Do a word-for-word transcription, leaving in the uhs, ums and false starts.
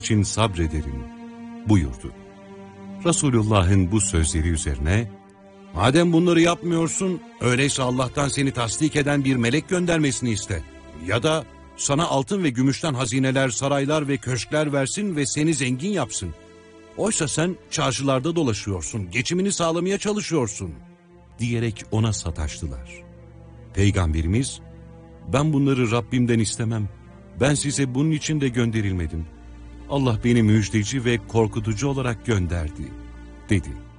için sabrederim buyurdu. Resulullah'ın bu sözleri üzerine, madem bunları yapmıyorsun, öyleyse Allah'tan seni tasdik eden bir melek göndermesini iste. Ya da sana altın ve gümüşten hazineler, saraylar ve köşkler versin ve seni zengin yapsın. Oysa sen çarşılarda dolaşıyorsun, geçimini sağlamaya çalışıyorsun diyerek ona sataştılar. Peygamberimiz, ben bunları Rabbimden istemem, ben size bunun için de gönderilmedim. Allah beni müjdeci ve korkutucu olarak gönderdi dedi.